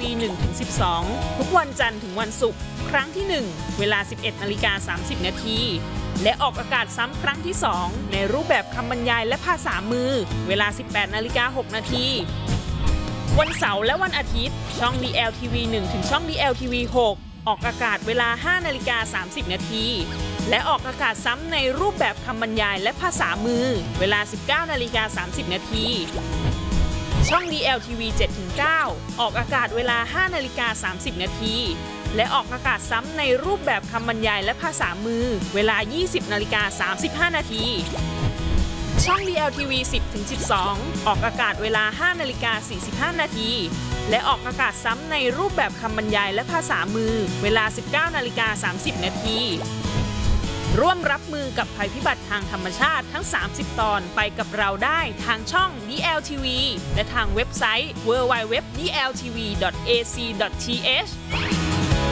1-12 ทุกวันจันทร์ถึงวันศุกร์ครั้งที่ 1 เวลา 11:30 นาทีและออกอากาศซ้ำครั้งที่ 2 ในรูปแบบคำบรรยายและภาษามือเวลา 18:06 นาทีวันเสาร์และวันอาทิตย์ช่อง DLTV 1 ถึงช่อง DLTV 6 ออกอากาศเวลา 5:30 นาทีและออกอากาศซ้ำในรูปแบบคำบรรยายและภาษามือเวลา 19:30 นาทีช่อง DLTV 7-9 ออกอากาศเวลา 5:30 นาทีและออกอากาศซ้ำในรูปแบบคำบรรยายและภาษามือเวลา 20:35 นาทีช่อง DLTV 10-12 ออกอากาศเวลา 5:45 นาทีและออกอากาศซ้ำในรูปแบบคำบรรยายและภาษามือเวลา 19:30 นาทีร่วมรับมือกับภัยพิบัติทางธรรมชาติทั้ง 30 ตอนไปกับเราได้ทางช่อง DLTV และทางเว็บไซต์ www.dltv.ac.th